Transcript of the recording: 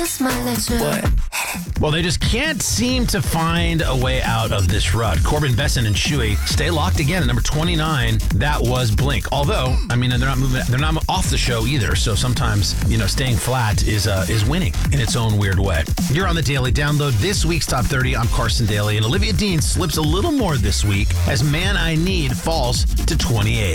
What? Well, they just can't seem to find a way out of this rut. Corbin, Besson, and Shuey stay locked again at number 29. That was Blink. Although, I mean, they're not moving. They're not off the show either. So sometimes, staying flat is winning in its own weird way. You're on the Daily Download. This week's Top 30. I'm Carson Daly, and Olivia Dean slips a little more this week as "Man I Need" falls to 28.